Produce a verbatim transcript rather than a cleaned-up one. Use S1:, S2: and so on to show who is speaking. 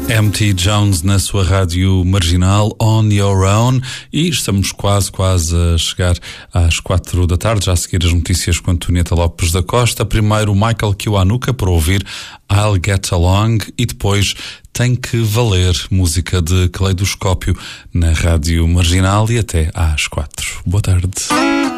S1: M T Jones na sua rádio marginal On Your Own, e estamos quase, quase a chegar às quatro da tarde, já a seguir as notícias com Antonieta Lopes da Costa. Primeiro Michael Kiwanuka para ouvir I'll Get Along, e depois Tem Que Valer, música de Caleidoscópio na rádio marginal, e até às quatro. Boa tarde.